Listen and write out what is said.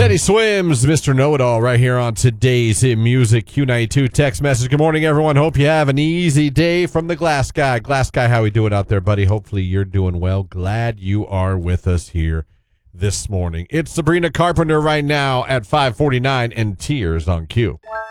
Teddy Swims, Mr. Know-It-All, right here on today's Music Q92 text message. Good morning, everyone. Hope you have an easy day from the Glass Guy. Glass Guy, how we doing out there, buddy? Hopefully you're doing well. Glad you are with us here this morning. It's Sabrina Carpenter right now at 5:49 and Tears on Q.